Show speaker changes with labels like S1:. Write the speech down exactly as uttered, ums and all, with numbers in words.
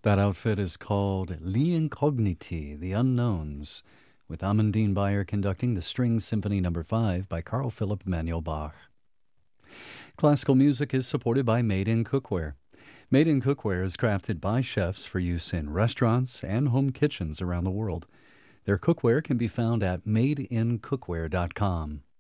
S1: That outfit is called Li Incogniti, The Unknowns, with Amandine Bayer conducting the String Symphony Number five by Carl Philipp Emanuel Bach. Classical music is supported by Made in Cookware. Made in Cookware is crafted by chefs for use in restaurants and home kitchens around the world. Their cookware can be found at made in cookware dot com.